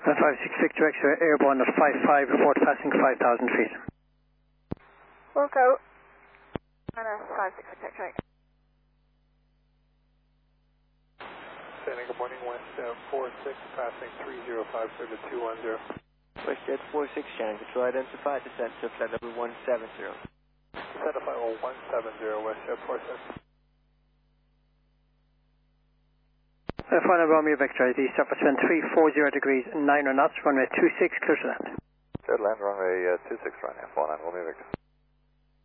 56 Victor X-ray, airborne at 55, report passing 5,000 feet. Wilco, 56 Victor X-ray. Standing, good morning, West 46, passing 305, service 210. WestJet 46, Shannon, control identified, descent to flight level 170. Descent to flight level 170, WestJet 46. Final Romeo Victor, the surface wind 340 degrees, 9 knots, runway 26, clear to land. Clear to land, runway 26 right now, 49 Romeo Victor.